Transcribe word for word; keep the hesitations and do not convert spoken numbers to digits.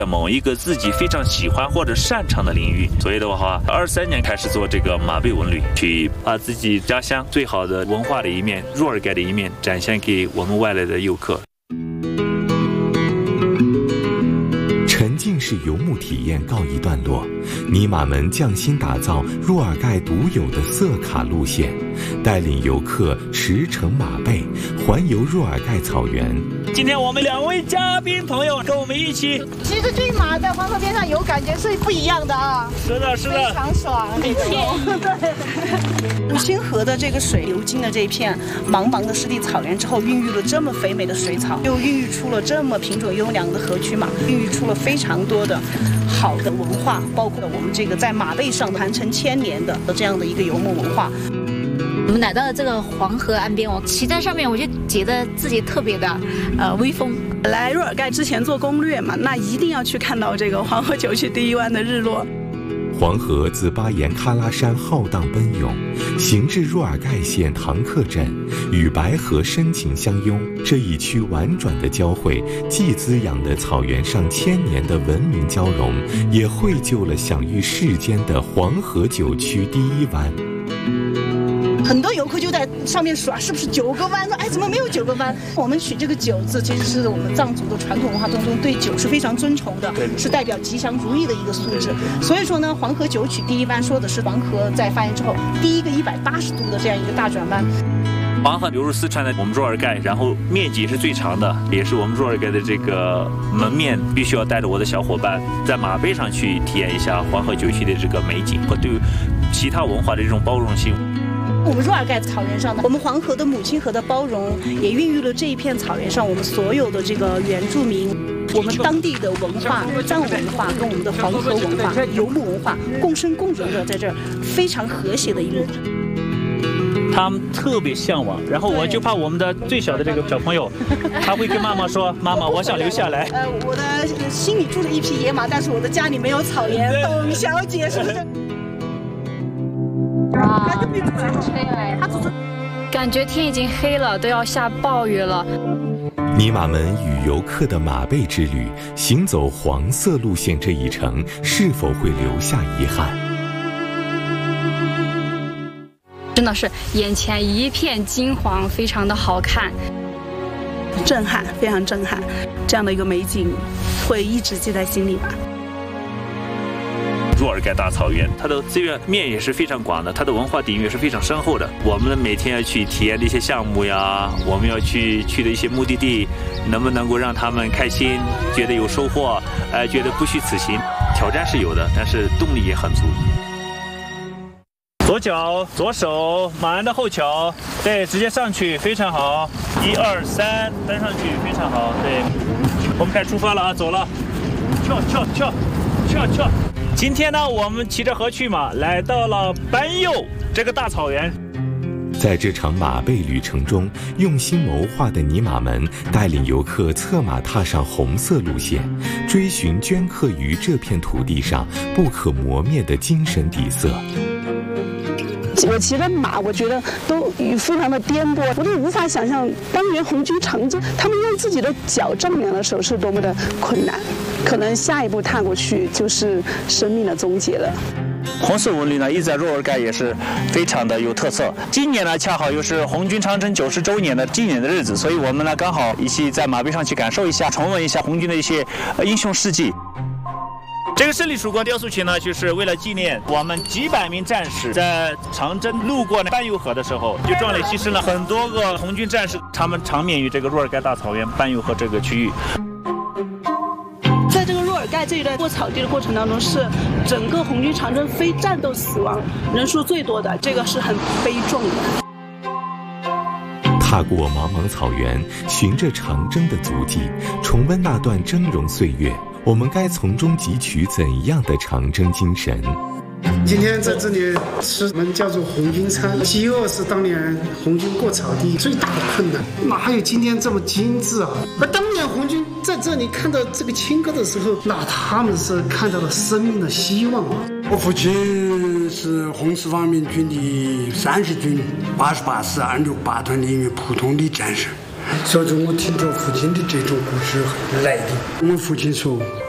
某一个自己非常喜欢或者擅长的领域。所以的话，二三年开始做这个马背文旅，去把自己家乡最好的文化的一面、若尔盖的一面展现给我们外来的游客。 沉浸式游牧体验告一段落，尼玛们匠心打造若尔盖独有的色卡路线，带领游客驰骋马背，环游若尔盖草原。 今天我们两位嘉宾朋友跟我们一起， 骑着骏马在黄河边上游，感觉是不一样的啊！ 是的，是的， 非常爽，这个对。五星河的这个水流经了这片茫茫的湿地草原之后，孕育了这么肥美的水草，又孕育出了这么品种优良的河曲马，孕育出了非常多的好的文化，包括我们这个在马背上传承千年的这样的一个游牧文化。 我们来到了这个黄河岸边，我骑在上面，我就觉得自己特别的呃威风。 来若尔盖之前做攻略嘛，那一定要去看到这个黄河九曲第一湾的日落。 黄河自巴颜喀拉山浩荡奔涌，行至若尔盖县唐克镇，与白河深情相拥。这一区婉转的交汇，既滋养了草原上千年的文明交融，也绘就了享誉世间的黄河九曲第一湾。 很多游客就在上面数啊，是不是九个湾？说哎，怎么没有九个湾？我们取这个九字，其实是我们藏族的传统文化当中对九是非常尊崇的，是代表吉祥如意的一个素质。所以说呢，黄河九曲第一湾说的是黄河在发源之后第一个一百八十度的这样一个大转弯。 黄河流入四川的我们若尔盖，然后面积是最长的，也是我们若尔盖的这个门面，必须要带着我的小伙伴在马背上去体验一下黄河九曲的这个美景和对其他文化的这种包容性。 我们若尔盖草原上呢，我们黄河的母亲河的包容，也孕育了这一片草原上我们所有的这个原住民，我们当地的文化、藏文化跟我们的黄河文化、游牧文化共生共荣的，在这儿非常和谐的一幕。 他们特别向往，然后我就怕我们的最小的这个小朋友，他会跟妈妈说：“妈妈，我想留下来。” 呃，我的心里住了一匹野马，但是我的家里没有草原。董小姐是不是？ 哇，感觉天已经黑了，都要下暴雨了。 尼玛们与游客的马背之旅，行走黄色路线这一程，是否会留下遗憾？ 真的是眼前一片金黄，非常的好看， 震撼，非常震撼。这样的一个美景，会一直记在心里吧。 若尔盖大草原，它的资源面也是非常广的，它的文化底蕴也是非常深厚的。我们每天要去体验的一些项目呀，我们要去去的一些目的地，能不能够让他们开心，觉得有收获，呃，觉得不虚此行？挑战是有的，但是动力也很足。左脚左手，马鞍的后脚，对，直接上去，非常好。一二三，登上去，非常好。对，我们开始出发了啊，走了，跳跳跳跳跳。今天呢，我们骑着河曲马来到了班佑这个大草原。 在这场马背旅程中，用心谋划的尼玛们带领游客策马踏上红色路线，追寻镌刻于这片土地上不可磨灭的精神底色。 我骑着马，我觉得都非常的颠簸，我都无法想象当年红军长征，他们用自己的脚丈量的时候是多么的困难，可能下一步踏过去就是生命的终结了。 红色文旅呢，一直在若尔盖也是非常的有特色。今年呢，恰好又是红军长征九十周年的纪念的日子，所以我们呢刚好一起在马背上去感受一下，重温一下红军的一些英雄事迹。这个胜利曙光雕塑群呢，就是为了纪念我们几百名战士在长征路过班佑河的时候，就壮烈牺牲了很多个红军战士，他们长眠于这个若尔盖大草原班佑河这个区域。 在这个若尔盖这一段过草地的过程当中，是整个红军长征非战斗死亡人数最多的，这个是很悲壮的。 踏过茫茫草原，循着长征的足迹，重温那段峥嵘岁月，我们该从中汲取怎样的长征精神？ 今天在这里吃我们叫做红军餐，饥饿是当年红军过草地最大的困难，哪有今天这么精致啊？而当年红军在这里看到这个青稞的时候，那他们是看到了生命的希望啊！ 我父亲是红四方面军的三十军八十八师二六八团的一名普通的战士，所以说我听着父亲的这种故事很来的。我父亲说，